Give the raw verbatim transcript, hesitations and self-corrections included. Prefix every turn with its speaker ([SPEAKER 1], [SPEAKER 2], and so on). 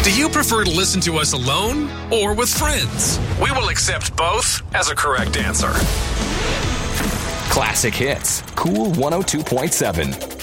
[SPEAKER 1] Do you prefer to listen to us alone or with friends? We will accept both as a correct answer.
[SPEAKER 2] Classic Hits, Cool one oh two point seven.